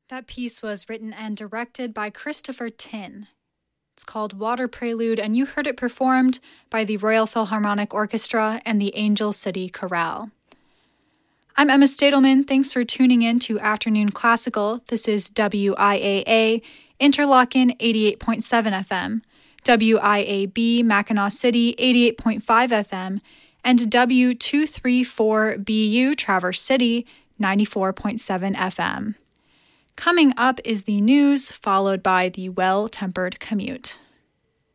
That piece was written and directed by Christopher Tin. It's called Water Prelude, and you heard it performed by the Royal Philharmonic Orchestra and the Angel City Chorale. I'm Emma Stadelman. Thanks for tuning in to Afternoon Classical. This is WIAA, Interlochen 88.7 FM, WIAB, Mackinac City 88.5 FM, and W234BU, Traverse City 94.7 FM. Coming up is the news, followed by the Well-Tempered Commute.